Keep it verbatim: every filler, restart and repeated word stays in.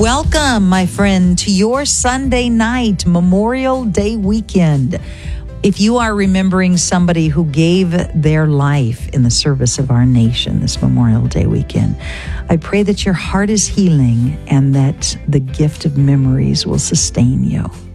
Welcome, my friend, to your Sunday night Memorial Day weekend. If you are remembering somebody who gave their life in the service of our nation this Memorial Day weekend, I pray that your heart is healing and that the gift of memories will sustain you.